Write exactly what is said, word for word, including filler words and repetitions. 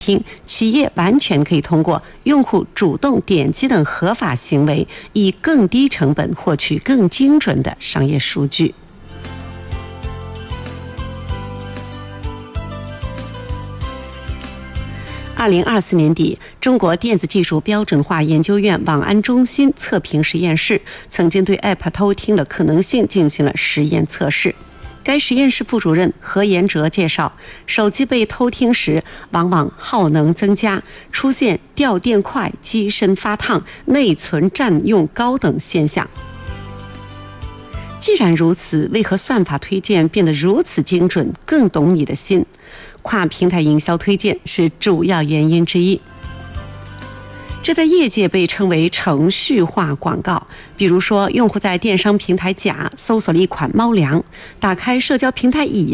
听，企业完全可以通过用户主动点击等合法行为，以更低成本获取更精准的商业数据。二零二四年底，中国电子技术标准化研究院网安中心测评实验室曾经对 App 偷听的可能性进行了实验测试。该实验室副主任何延哲介绍，手机被偷听时，往往耗能增加，出现掉电快、机身发烫、内存占用高等现象。既然如此，为何算法推荐变得如此精准，更懂你的心？跨平台营销推荐是主要原因之一。这在业界被称为程序化广告。比如说，用户在电商平台甲搜索了一款猫粮，打开社交平台乙